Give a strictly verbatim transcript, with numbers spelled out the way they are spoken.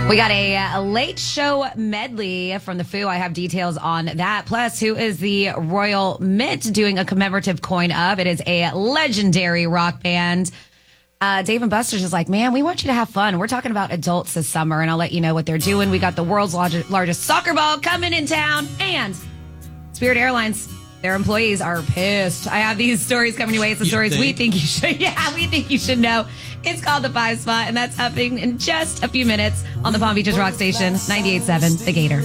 We got a, a late show medley from the Foo. I have details on that. Plus, who is the Royal Mint doing a commemorative coin of? It is a legendary rock band. Uh, Dave and Buster's is like, man, we want you to have fun. We're talking about adults this summer, and I'll let you know what they're doing. We got the world's largest, largest soccer ball coming in town, and Spirit Airlines, their employees are pissed. I have these stories coming your way. It's the You stories think? we think you should. Yeah, we think you should know. It's called The Five Spot, and that's happening in just a few minutes on the Palm Beaches Rock Station, ninety-eight point seven The Gator.